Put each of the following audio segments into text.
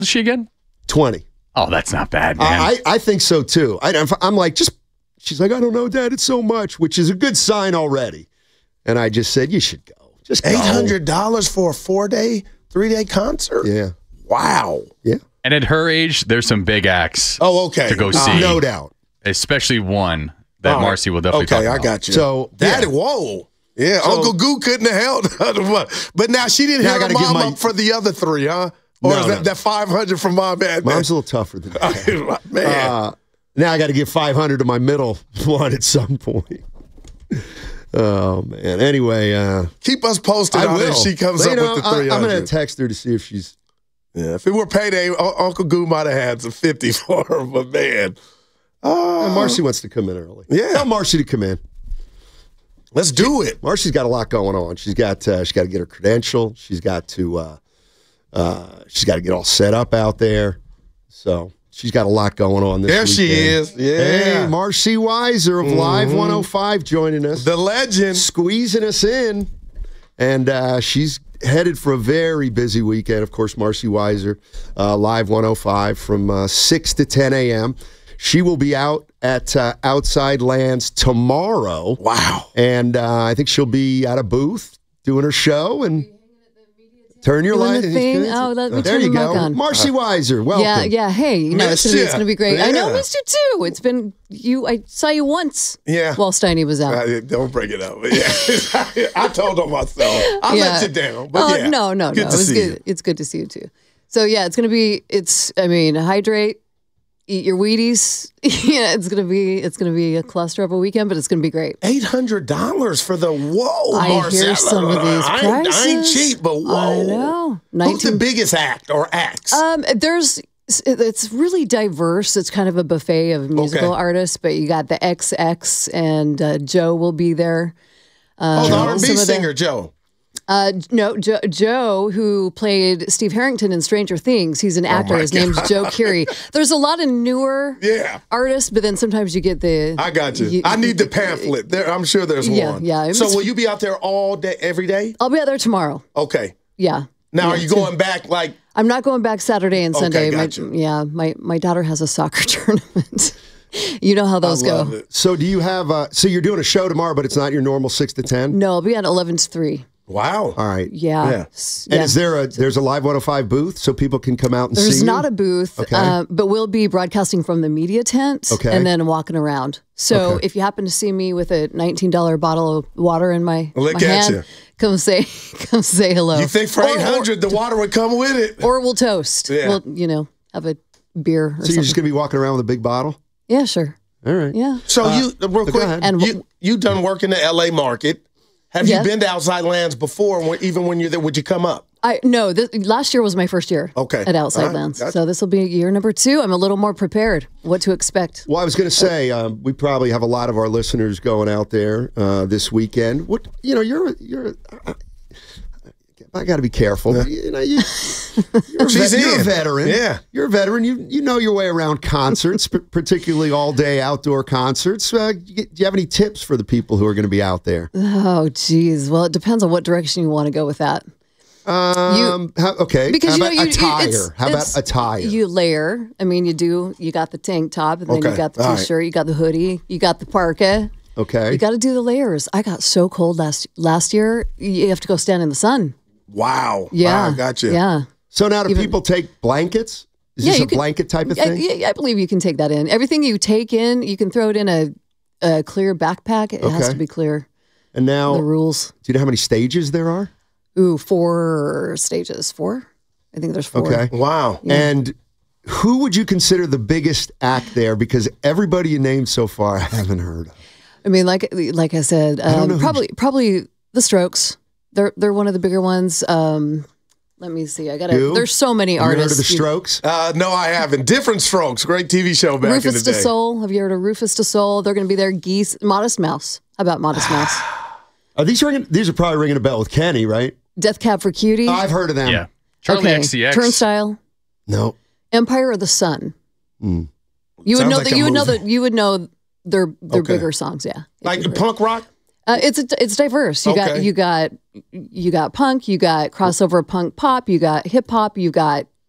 is she again? 20. Oh, that's not bad, man. I think so, too. I'm like, she's like, I don't know, Dad, it's so much, which is a good sign already. And I just said, you should go. Just go. $800 for a 4-day, 3-day concert? Yeah. Wow. Yeah. And at her age, there's some big acts to go see. No doubt. Especially one that Marcy will definitely talk about. Okay, I got you. So, Daddy, whoa. Yeah, so, Uncle Goo couldn't have held. But now she didn't hit her mom up for the other 3, huh? Or is that 500 from Mom and Mom's a little tougher than that. Man. Now I got to give 500 to my middle one at some point. Oh, man. Anyway. Keep us posted on if she comes up with the 300. I'm going to text her to see if she's. Yeah, if it were payday, Uncle Goo might have had some 50 for her, but man. Marcy wants to come in early. Yeah. Tell Marcy to come in. Let's do it. Marcy's got a lot going on. She's got to get her credential. She's got to get all set up out there. So she's got a lot going on this weekend. She is. Yeah. Hey, Marcy Weiser of Live 105 joining us. The legend. Squeezing us in. And she's headed for a very busy weekend. Of course, Marcy Weiser, Live 105 from 6 to 10 a.m. She will be out at Outside Lands tomorrow. Wow. And I think she'll be at a booth doing her show and turn your light. Oh, let me there turn you the mic go. on. Marcy Weiser, welcome. Yeah. Hey, it's going to be great. Yeah. I know, missed you too. It's been I saw you once. Yeah. While Steiny was out. Don't bring it up. Yeah. I told on myself. I let you down. But no. Good to see you. It's good to see you too. So yeah, it's going to be. Hydrate. Eat your Wheaties. Yeah, it's gonna be a cluster of a weekend, but it's gonna be great. $800 for the I hear some of these prices. I ain't cheap, but whoa! I know. Who's the biggest act or acts? It's really diverse. It's kind of a buffet of musical artists, but you got the XX and Joe will be there. The R&B singer Joe. No, Joe, who played Steve Harrington in Stranger Things. He's an actor. His name's Joe Keery. There's a lot of newer artists, but then sometimes you get the... I got you. I need the pamphlet. I'm sure there's one. Yeah. So will you be out there all day, every day? I'll be out there tomorrow. Okay. Yeah. Now, are you going back like... I'm not going back Saturday and Sunday. Gotcha. My daughter has a soccer tournament. You know how those go. So do you have... so you're doing a show tomorrow, but it's not your normal 6 to 10? No, I'll be at 11 to 3. Wow. All right. Yeah. And is there's a Live 105 booth so people can come out and see you? There's not a booth, Okay. but we'll be broadcasting from the media tent and then walking around. So if you happen to see me with a $19 bottle of water in my hand, come say hello. You think for $800 the water would come with it? Or we'll toast. Yeah. We'll, have a beer or something. So you're just going to be walking around with a big bottle? Yeah, sure. All right. Yeah. So real quick, and you done work in the LA market. Have you been to Outside Lands before? Even when you're there, would you come up? No. Last year was my first year. Okay. At Outside Lands, so this will be year number 2. I'm a little more prepared. What to expect? Well, I was going to say we probably have a lot of our listeners going out there this weekend. I got to be careful. You're a veteran. Yeah. You're a veteran. You know your way around concerts, particularly all-day outdoor concerts. Do you have any tips for the people who are going to be out there? Oh, geez. Well, it depends on what direction you want to go with that. Okay. Because how about attire? How about attire? You layer. I mean, you got the tank top, and then you got the t-shirt, you got the hoodie, you got the parka. Okay. You got to do the layers. I got so cold last year. You have to go stand in the sun. Wow. Yeah. I got you. Yeah. So now do people take blankets? Is this a blanket type of thing? Yeah, I believe you can take that in. Everything you take in, you can throw it in a clear backpack. It has to be clear. And now, the rules. Do you know how many stages there are? 4 stages. 4? I think there's 4. Okay. Wow. Yeah. And who would you consider the biggest act there? Because everybody you named so far, I haven't heard of. I mean, like I said, probably the Strokes. They're one of the bigger ones. Let me see. There's so many artists. Heard of the Strokes? No, I haven't. Different Strokes. Great TV show back in the day. Rufus Du Sol. Have you heard of Rufus Du Sol? They're going to be there. Geese. Modest Mouse. How about Modest Mouse? These are probably ringing a bell with Kenny, right? Death Cab for Cutie. I've heard of them. Yeah. Charlie XCX. Turnstile. No. Empire of the Sun. Mm. You would know their bigger songs. Yeah. Like punk rock. It's diverse. You got punk, you got crossover punk pop, you got hip hop, you got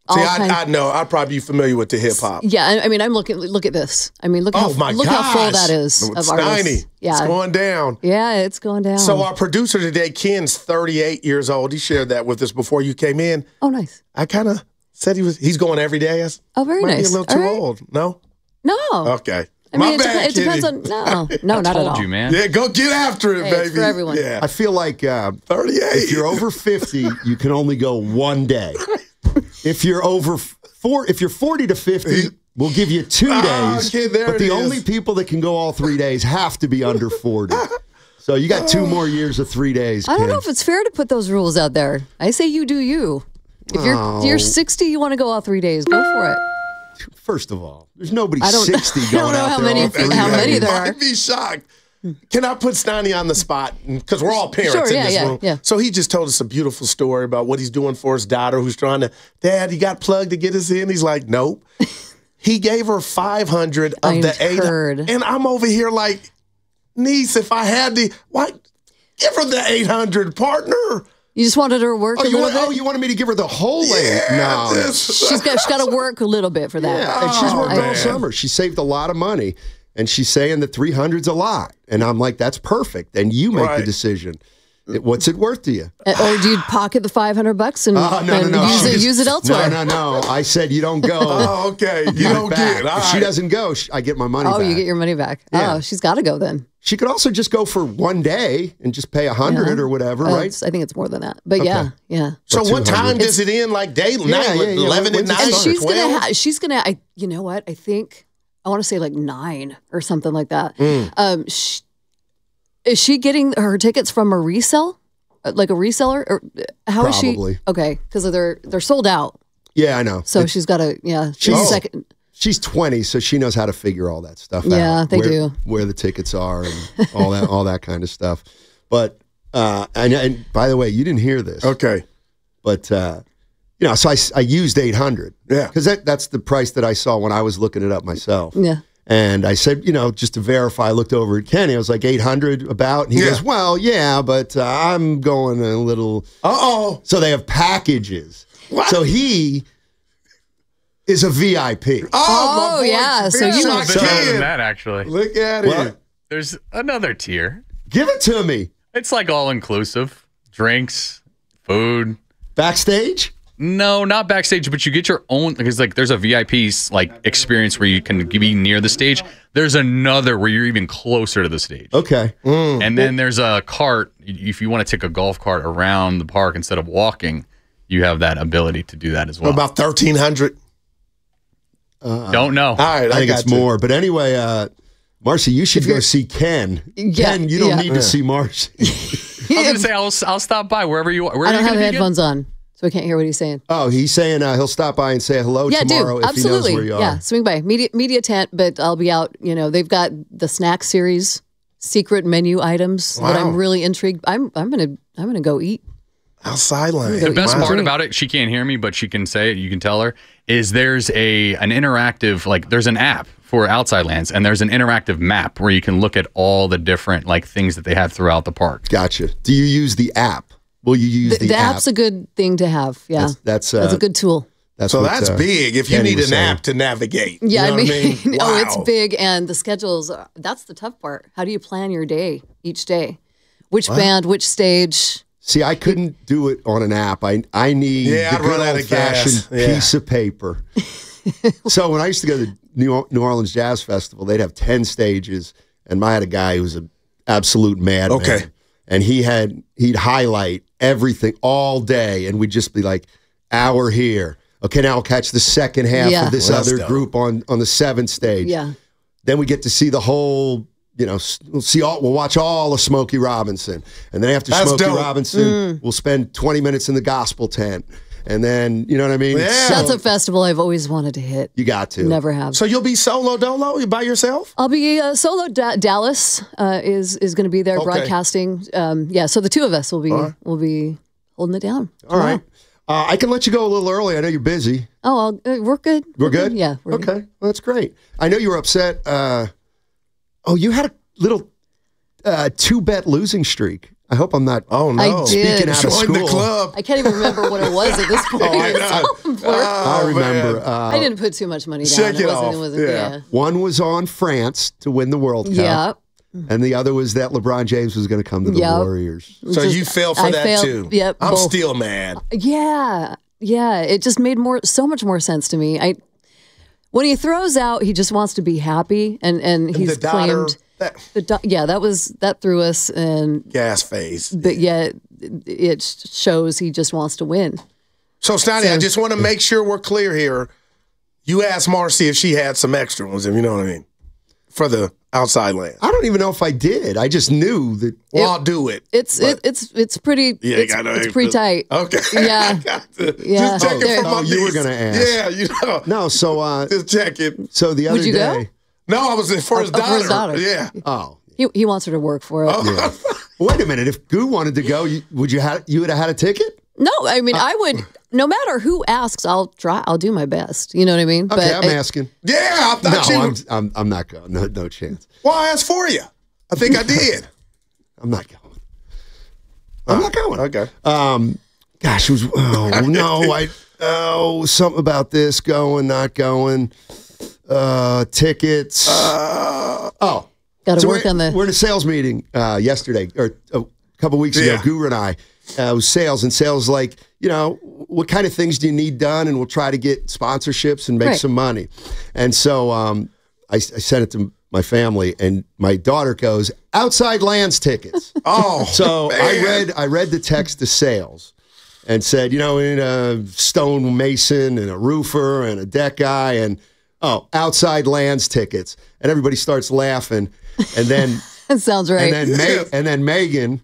See, I know. I'd probably be familiar with the hip hop. Yeah, I mean, look at this. I mean, look how full that is of artists. Yeah. It's going down. Yeah, it's going down. So our producer today, Ken's 38 years old. He shared that with us before you came in. Oh, nice. I kind of said he's going every day. Oh, very nice. Might be a little too old. No? No. Okay. I mean, it depends on no, not at all. You, man. Yeah, go get after it, baby. It's for everyone. Yeah. I feel like 38. If you're over 50, you can only go one day. If you're over if you're 40 to 50, we'll give you 2 days. Okay, but the only people that can go all 3 days have to be under 40. So you got 2 more years of 3 days. I don't know if it's fair to put those rules out there. I say you do you. If you're 60, you want to go all 3 days, go for it. First of all, there's nobody 60 going out there. I don't know how many there are. I'd be shocked. Can I put Steiny on the spot? Because we're all parents in this room. Yeah. So he just told us a beautiful story about what he's doing for his daughter who's trying to, Dad, he got plugged to get us in. He's like, nope. He gave her 500 of the 800. And I'm over here like, niece, if I had the, what? Give her the 800, partner. You just wanted her to work a little bit? Oh, you wanted me to give her the whole no. She's got to work a little bit for that. Yeah, and she's worked all summer. She saved a lot of money. And she's saying that 300's a lot. And I'm like, that's perfect. And you make the decision. What's it worth to you? Or do you pocket the $500 and use it elsewhere? No. I said you don't go. Oh, okay. You don't get it. If she doesn't go, I get my money back. Oh, you get your money back. Yeah. Oh, she's got to go then. She could also just go for one day and just pay 100 or whatever, right? I think it's more than that. But yeah. So what time does it end? Like daily? 11 at night? And she's gonna. You know what? I think I want to say like 9 or something like that. Is she getting her tickets from a resell, like a reseller, or how is she? Probably. Okay, because they're sold out. Yeah, I know. So she's got to. Second. She's 20, so she knows how to figure all that stuff out. Yeah, they do. Where the tickets are and all that kind of stuff. But and by the way, you didn't hear this. Okay. But so I used 800. Yeah. Because that's the price that I saw when I was looking it up myself. Yeah. And I said, just to verify, I looked over at Kenny. I was like, 800 about? And he goes, well, yeah, but I'm going a little. Uh-oh. So they have packages. What? So he is a VIP. Oh yeah. So you better than that, actually. Look at it. There's another tier. Give it to me. It's like all inclusive. Drinks, food. Backstage? No, not backstage, but you get your own, because like there's a VIP experience where you can be near the stage. There's another where you're even closer to the stage. Okay. And then there's a cart. If you want to take a golf cart around the park instead of walking, you have that ability to do that as well. About 1,300. Don't know. All right, I think it's more. But anyway, Marcy, you should go see Ken. Ken, you don't need to see Marcy. I was going to say, I'll stop by wherever you are. I don't have headphones on, so I can't hear what he's saying. Oh, he's saying he'll stop by and say hello tomorrow if he knows where you are. Yeah, swing by. Media tent, but I'll be out. They've got the snack series, secret menu items that I'm really intrigued. I'm gonna go eat. Outside line. The best part about it, she can't hear me, but she can say it. You can tell her, is there's an interactive, there's an app for Outside Lands, and there's an interactive map where you can look at all the different things that they have throughout the park. Gotcha. Do you use the app? Will you use the app? The app's a good thing to have. Yeah, that's a good tool. That's big if you need an app to navigate. Yeah, you know what I mean? Wow. It's big, and the schedules. That's the tough part. How do you plan your day each day? Which band, which stage? See, I couldn't do it on an app. I need the good old-fashioned piece of paper. So when I used to go to the New Orleans Jazz Festival, they'd have 10 stages, and I had a guy who was an absolute madman. Okay. And he'd highlight everything all day, and we'd just be like, hour here. Okay, now I'll catch the second half of this other group on the 7th stage. Yeah. Then we get to see the whole... we'll watch all of Smokey Robinson. And then after Smokey Robinson, we'll spend 20 minutes in the gospel tent. And then, you know what I mean? Yeah. That's a festival I've always wanted to hit. You got to. Never have. So you'll be solo dolo? You by yourself? I'll be solo. Dallas is going to be there broadcasting. So the two of us will be holding it down. All right. I can let you go a little early. I know you're busy. Oh, we're good. We're good? Yeah. We're okay. Good. Well, that's great. I know you were upset. You had a little 2-bet losing streak. I hope I'm not. Oh no! I did. Speaking out of school. The club. I can't even remember what it was at this point. I remember. I didn't put too much money down. Check it off. Yeah. One was on France to win the World Cup. Yeah. And the other was that LeBron James was going to come to the Warriors. So you fell for that too. Yep. I'm still mad. Yeah. It just made so much more sense to me. When he throws out, he just wants to be happy, and he's claimed that threw us and gas face. But yet it shows he just wants to win. So Steiny, I just want to make sure we're clear here. You asked Marcy if she had some extra ones, if you know what I mean, for the outside land. I don't even know if I did. I just knew that. Well, I'll do it. It's pretty. Yeah, it's pretty tight. Okay. Yeah. Just check it from my you were going to ask. Yeah, you know. No, so just check it. So the other Would you day. Go? No, I was for his daughter. For his daughter. Yeah. Oh. He wants her to work for it. Yeah. Wait a minute. If Goo wanted to go, you would have had a ticket? No, I mean I would. No matter who asks, I'll try. I'll do my best. You know what I mean? Okay, I'm asking. Yeah, I thought I'm not going. No chance. Well, I asked for you. I think I did. I'm not going. I'm not going. Okay. Gosh, it was. Oh no! Something about this going, not going. Tickets. Got to work on the. We're in a sales meeting yesterday or a couple weeks ago. Guru and I. It was sales, and sales like, what kind of things do you need done, and we'll try to get sponsorships and make some money. And so I sent it to my family, and my daughter goes, outside lands tickets. So man. I read the text to sales and said, in a stonemason and a roofer and a deck guy and outside lands tickets, and everybody starts laughing, and then that sounds right. And then Megan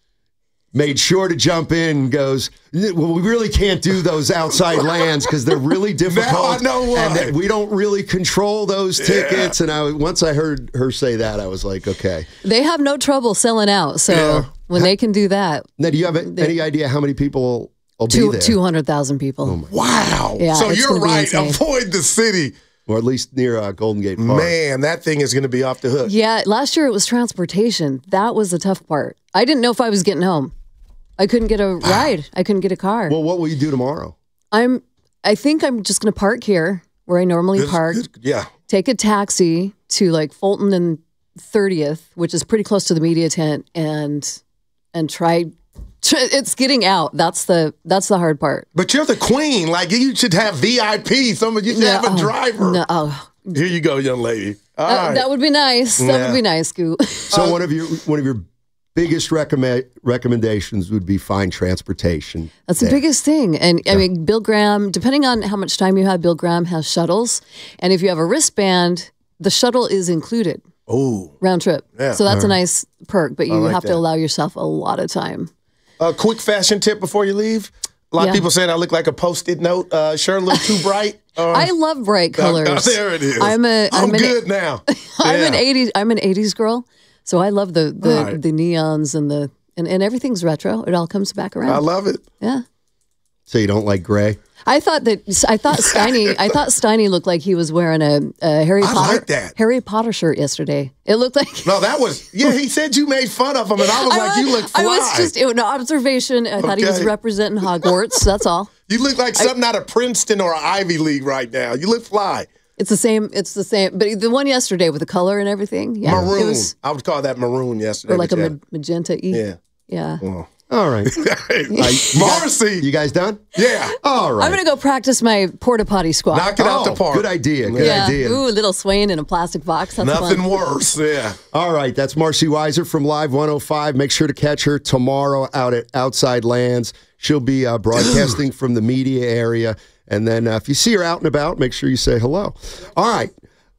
made sure to jump in and goes, well, we really can't do those outside lands because they're really difficult. Now I know why. And that we don't really control those tickets. And once I heard her say that, I was like, okay. They have no trouble selling out. So when they can do that. Now, do you have any idea how many people will be there? 200,000 people. Oh wow. Yeah, so you're right. Avoid the city. Or at least near Golden Gate Park. Man, that thing is going to be off the hook. Yeah, last year it was transportation. That was the tough part. I didn't know if I was getting home. I couldn't get a ride. I couldn't get a car. Well, what will you do tomorrow? I think I'm just going to park here where I normally park. Yeah. Take a taxi to like Fulton and 30th, which is pretty close to the media tent, and try. It's getting out. That's the hard part. But you're the queen. Like, you should have VIP. Some of you should have a driver. No. Here you go, young lady. All right. That would be nice. That would be nice, Scoot. So one of your biggest recommendations would be find transportation. That's the biggest thing. And I mean, Bill Graham, depending on how much time you have, Bill Graham has shuttles. And if you have a wristband, the shuttle is included. Oh. Round trip. Yeah. So that's a nice perk, but you have to allow yourself a lot of time. A quick fashion tip before you leave. A lot of people saying I look like a Post-it note. Sure, a little too bright. I love bright colors. There it is. I'm good now. I'm an 80s girl. So I love the neons and everything's retro. It all comes back around. I love it. Yeah. So you don't like gray? I thought Steiny looked like he was wearing a Harry Potter shirt yesterday. It looked like he said you made fun of him, and I was like, you look fly. I was just an observation. I thought he was representing Hogwarts. That's all. You look like something out of Princeton or Ivy League right now. You look fly. It's the same. But the one yesterday with the color and everything. Yeah, maroon. I would call that maroon yesterday. Or like a magenta-y. Yeah. Yeah. Well. All right. Marcy. You guys done? Yeah. All right. I'm going to go practice my porta potty squat. Knock it out the park. Good idea. Good idea. Ooh, a little swaying in a plastic box. That's Nothing fun. worse. Yeah. All right. That's Marcy Weiser from Live 105. Make sure to catch her tomorrow out at Outside Lands. She'll be broadcasting from the media area. And then if you see her out and about, make sure you say hello. All right.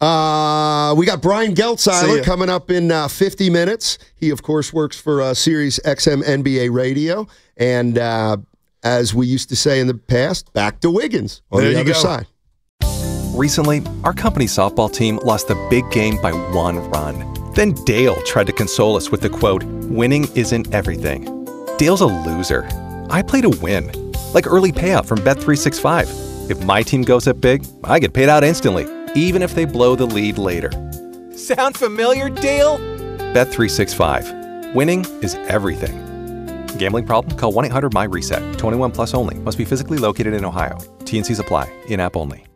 We got Brian Geltzeiler coming up in 50 minutes. He, of course, works for Sirius XM NBA Radio. And as we used to say in the past, back to Wiggins on the other side. Recently, our company's softball team lost the big game by 1 run. Then Dale tried to console us with the quote, "Winning isn't everything." Dale's a loser. I play to win, like early payout from Bet365. If my team goes up big, I get paid out instantly, even if they blow the lead later. Sound familiar, Dale? Bet365. Winning is everything. Gambling problem? Call 1-800-MY-RESET. 21 plus only. Must be physically located in Ohio. T&Cs apply. In-app only.